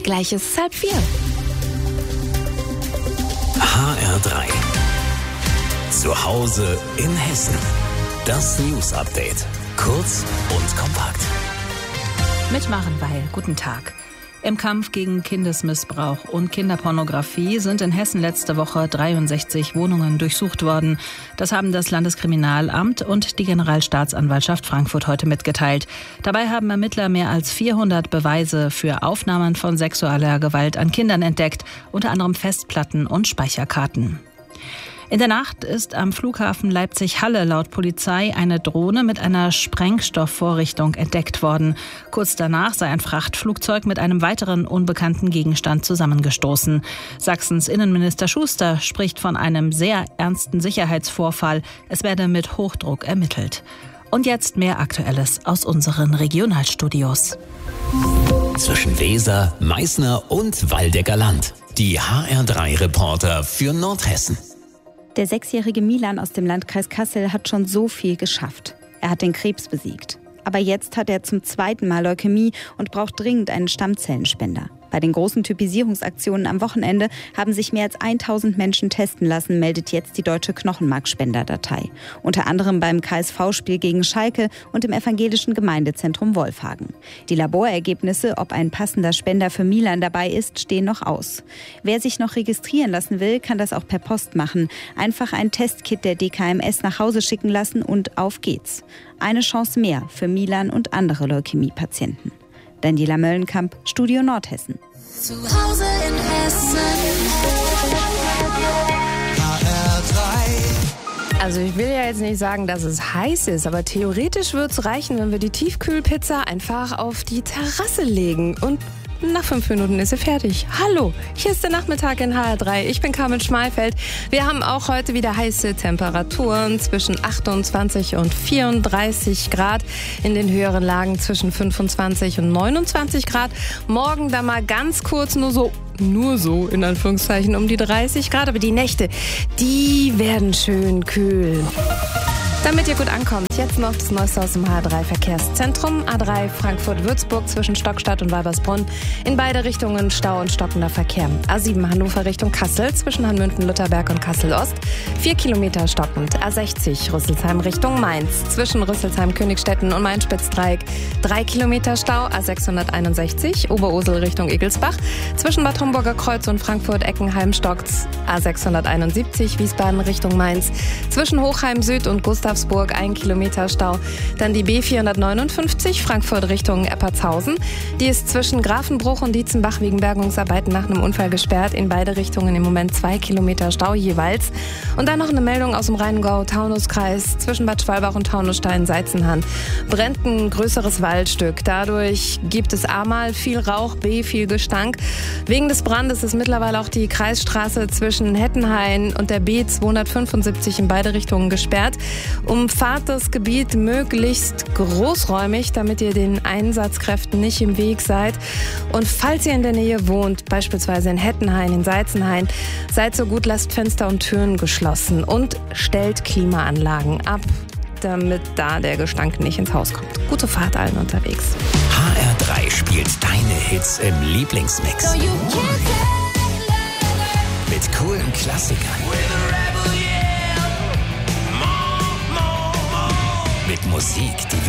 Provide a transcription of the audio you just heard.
Gleich ist es 3:30. HR3. Zu Hause in Hessen. Das News-Update. Kurz und kompakt. Mitmachen, weil guten Tag. Im Kampf gegen Kindesmissbrauch und Kinderpornografie sind in Hessen letzte Woche 63 Wohnungen durchsucht worden. Das haben das Landeskriminalamt und die Generalstaatsanwaltschaft Frankfurt heute mitgeteilt. Dabei haben Ermittler mehr als 400 Beweise für Aufnahmen von sexueller Gewalt an Kindern entdeckt, unter anderem Festplatten und Speicherkarten. In der Nacht ist am Flughafen Leipzig-Halle laut Polizei eine Drohne mit einer Sprengstoffvorrichtung entdeckt worden. Kurz danach sei ein Frachtflugzeug mit einem weiteren unbekannten Gegenstand zusammengestoßen. Sachsens Innenminister Schuster spricht von einem sehr ernsten Sicherheitsvorfall. Es werde mit Hochdruck ermittelt. Und jetzt mehr Aktuelles aus unseren Regionalstudios. Zwischen Weser, Meißner und Waldecker Land. Die HR3-Reporter für Nordhessen. Der 6-jährige Milan aus dem Landkreis Kassel hat schon so viel geschafft. Er hat den Krebs besiegt. Aber jetzt hat er zum 2. Mal Leukämie und braucht dringend einen Stammzellenspender. Bei den großen Typisierungsaktionen am Wochenende haben sich mehr als 1000 Menschen testen lassen, meldet jetzt die Deutsche Knochenmarkspenderdatei. Unter anderem beim KSV-Spiel gegen Schalke und im evangelischen Gemeindezentrum Wolfhagen. Die Laborergebnisse, ob ein passender Spender für Milan dabei ist, stehen noch aus. Wer sich noch registrieren lassen will, kann das auch per Post machen. Einfach ein Testkit der DKMS nach Hause schicken lassen und auf geht's. Eine Chance mehr für Milan und andere Leukämie-Patienten. Daniela Möllenkamp, Studio Nordhessen. Zu Hause in Hessen. HR3. Also ich will ja jetzt nicht sagen, dass es heiß ist, aber theoretisch würde es reichen, wenn wir die Tiefkühlpizza einfach auf die Terrasse legen und nach 5 Minuten ist sie fertig. Hallo, hier ist der Nachmittag in HR3. Ich bin Carmen Schmalfeld. Wir haben auch heute wieder heiße Temperaturen zwischen 28 und 34 Grad. In den höheren Lagen zwischen 25 und 29 Grad. Morgen dann mal ganz kurz nur so in Anführungszeichen um die 30 Grad. Aber die Nächte, die werden schön kühl. Damit ihr gut ankommt, jetzt noch das Neueste aus dem HR3 Verkehrszentrum. A3 Frankfurt-Würzburg zwischen Stockstadt und Walbersbrunn. In beide Richtungen Stau und stockender Verkehr. A7 Hannover Richtung Kassel zwischen Hanmünden-Lutherberg und Kassel-Ost. 4 Kilometer stockend. A60 Rüsselsheim Richtung Mainz zwischen Rüsselsheim-Königstetten und Main-Spitzdreieck. 3 Kilometer Stau. A661 Oberursel Richtung Egelsbach. Zwischen Bad Homburger Kreuz und Frankfurt-Eckenheim stockt's. A671 Wiesbaden Richtung Mainz. Zwischen Hochheim Süd und Gustavsburg 1 Kilometer Stau. Dann die B459 Frankfurt Richtung Eppertshausen. Die ist zwischen Grafenbruch und Dietzenbach wegen Bergungsarbeiten nach einem Unfall gesperrt. In beide Richtungen im Moment 2 Kilometer Stau jeweils. Und dann noch eine Meldung aus dem Rheingau-Taunus-Kreis zwischen Bad Schwalbach und Taunusstein-Seizenhahn. Brennt ein größeres Waldstück. Dadurch gibt es A mal viel Rauch, B viel Gestank. Wegen des Brandes ist mittlerweile auch die Kreisstraße zwischen Hettenhain und der B275 in beide Richtungen gesperrt. Umfahrt das Gebiet möglichst großräumig, damit ihr den Einsatzkräften nicht im Weg seid. Und falls ihr in der Nähe wohnt, beispielsweise in Hettenhain, in Seizenhain, seid so gut, lasst Fenster und Türen geschlossen und stellt Klimaanlagen ab, damit da der Gestank nicht ins Haus kommt. Gute Fahrt allen unterwegs. HR3 spielt deine Hits im Lieblingsmix. Mit coolen Klassikern. Mit Musik, die